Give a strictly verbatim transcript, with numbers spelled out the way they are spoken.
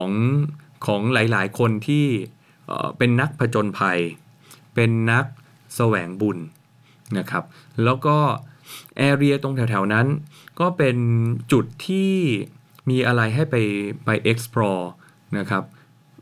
ของของหลายๆคนที่เอ่อเป็นนักผจญภัยเป็นนักแสวงบุญนะครับแล้วก็แอเรียตรงแถวๆนั้นก็เป็นจุดที่มีอะไรให้ไปไป explore นะครับ